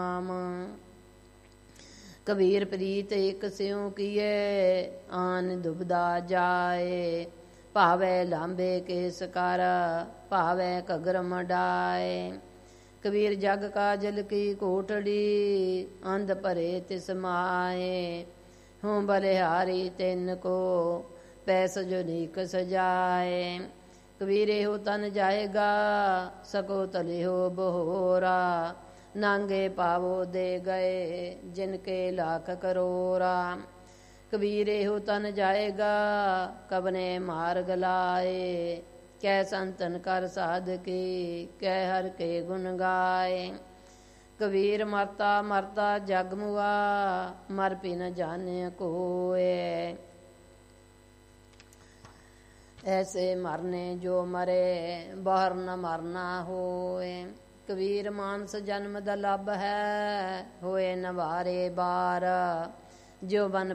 ਕਬੀਰ ਪ੍ਰੀਤ ਇਕ ਸਿਉ ਕੀਏ, ਆਨ ਦੁਬਦਾ ਜਾਏ। ਭਾਵੈ ਲਾਂਬੇ ਕੇਸ ਕਰ, ਭਾਵੈ ਘਗਰ ਮਡਾਏ। ਕਬੀਰ ਜਗ ਕਾਜਲ ਕੀ ਕੋਟੜੀ, ਅੰਧ ਭਰੇ ਤਿਸ ਮਾਏ। ਹੂੰ ਬਲਿਹਾਰੀ ਤਿੰਨ ਕੋ, ਪੈਸ ਜੋ ਨੀਕ ਸਜਾਏ। ਕਬੀਰ ਇਹੋ ਤਨ ਜਾਏਗਾ, ਸਕੋ ਤਲਿਓ ਬਹੋਰਾ। ਨਾਂਗੇ ਪਾਵੋ ਦੇ ਗਏ, ਜਿਨ ਕੇ ਲਾਖ ਕਰੋਰਾ। ਕਬੀਰ ਇਹੋ ਤਨ ਜਾਏਗਾ, ਕਬਨੇ ਮਾਰਗ ਲਾਏ। ਕੈ ਸੰਤਨ ਕਰ ਸਾਧਕੀ, ਕੈ ਹਰ ਕੇ ਗੁਣ ਗਾਏ। ਕਬੀਰ ਮਰਤਾ ਮਰਤਾ ਜਗ ਮੁਆ, ਮਰ ਪੀ ਨ ਜਾਣਿ ਕੋਇ। ਐਸੇ ਮਰਨੇ ਜੋ ਮਰੇ, ਬਾਹਰ ਨ ਮਰਨਾ ਹੋਏ। ਕਬੀਰ ਮਾਨਸ ਜਨਮ ਦਾ ਲੱਭ ਹੈ, ਹੋਏ ਨਵਾਰੇ ਬਾਰ। ਜੋ ਬਨ